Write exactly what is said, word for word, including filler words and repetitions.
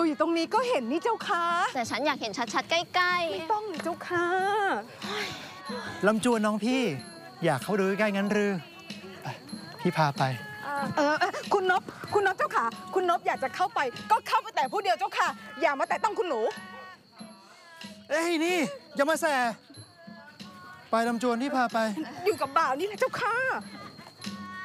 อยู่ตรงนี้ก็เห็นนี่เจ้าค่ะแต่ฉันอยากเห็นชัดๆใกล้ๆไม่ต้องนี่เจ้าค่ะลำจวนน้องพี่อยากเข้าดูใกล้งั้นหรือพี่พาไปเออคุณนพคุณนพเจ้าค่ะคุณนพอยากจะเข้าไปก็เข้าไปแต่ผู้เดียวเจ้าค่ะ อย่ามาแตะต้องคุณหนูเอ้ยนี่อย่ามาแสไปลำจวนที่พาไปอยู่กับบ่าวนี่แหละเจ้าค่ะ